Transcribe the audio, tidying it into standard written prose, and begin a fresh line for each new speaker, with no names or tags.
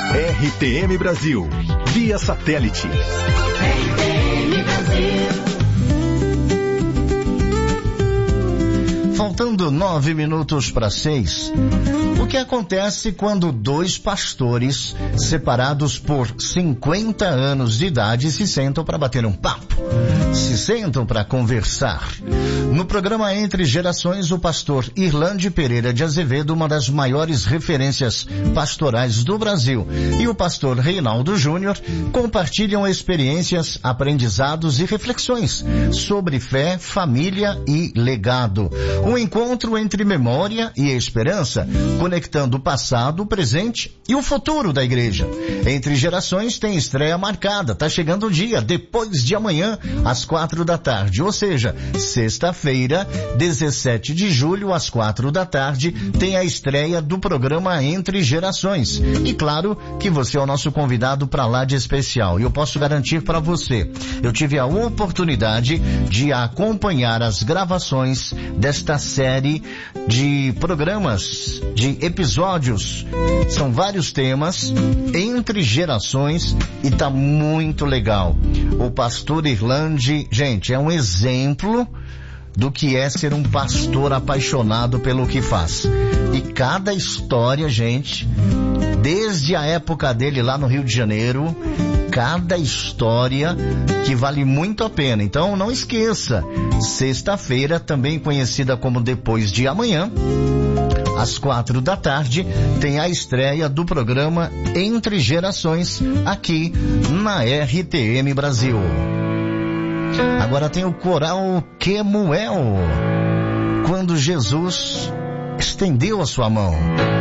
RTM Brasil, via satélite.
RTM Brasil.
Faltando 9 minutos para 6, o que acontece quando dois pastores separados por 50 anos de idade se sentam para bater um papo, se sentam para conversar? No programa Entre Gerações, o pastor Irlande Pereira de Azevedo, uma das maiores referências pastorais do Brasil, e o pastor Reinaldo Júnior compartilham experiências, aprendizados e reflexões sobre fé, família e legado. Um encontro entre memória e esperança, conectando o passado, o presente e o futuro da igreja. Entre Gerações tem estreia marcada, tá chegando o dia, depois de amanhã, às 4 da tarde, ou seja, sexta-feira, 17 de julho, às 4 da tarde, tem a estreia do programa Entre Gerações. E claro que você é o nosso convidado para lá de especial. E eu posso garantir para você, eu tive a oportunidade de acompanhar as gravações desta série de programas, de episódios. São vários temas, Entre Gerações, e tá muito legal. O pastor Irlande, gente, é um exemplo do que é ser um pastor apaixonado pelo que faz. E cada história, gente, desde a época dele lá no Rio de Janeiro, cada história que vale muito a pena. Então não esqueça, sexta-feira, também conhecida como Depois de Amanhã, às 4 da tarde, tem a estreia do programa Entre Gerações, aqui na RTM Brasil. Agora tem o coral Quemuel, quando Jesus estendeu a sua mão.